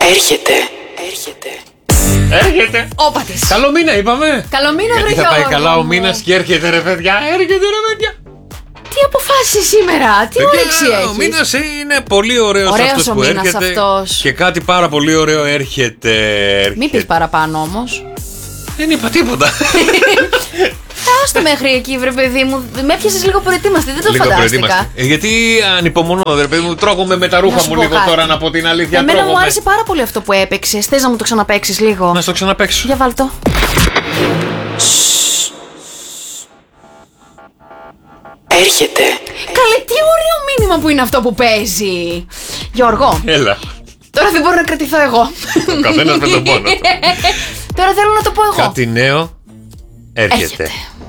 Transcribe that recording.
Έρχεται. Όπα της. Καλό μήνα είπαμε. Καλό μήνα, βρε Γιατί θα πάει Γιώργο καλά ο μου. μήνας και έρχεται ρε παιδιά. Έρχεται ρε παιδιά. Τι αποφάσισε σήμερα, τι όρεξη Ο έχεις. μήνας είναι πολύ ωραίος Ωραίος αυτός ο που μήνας έρχεται. αυτός. Και κάτι πάρα πολύ ωραίο έρχεται. Μην πεις παραπάνω όμως. Δεν είπα τίποτα. Άστο μέχρι εκεί, βρε παιδί μου. Με έπιασες λίγο προετοίμαστη, δεν το Λίγο φαντάστηκα. προετοίμαστε. Γιατί ανυπομονώ, ρε παιδί μου, τρώγομαι με τα Να ρούχα σου μου πω λίγο κάτι. τώρα, να πω την αλήθεια. Εμένα μου τρώγομαι. άρεσε πάρα πολύ αυτό που έπαιξες. Θες να μου το ξαναπαίξεις λίγο? Να στο ξαναπαίξω. Για βάλ' το. Έρχεται. Καλέ, τι ωραίο μήνυμα που είναι αυτό που παίζει. Γιώργο, Έλα. τώρα δεν μπορώ να κρατηθώ εγώ. Ο καθένας με τον πόνο του. Τώρα θέλω να το πω εγώ. Κάτι νέο έρχεται. Έρχεται.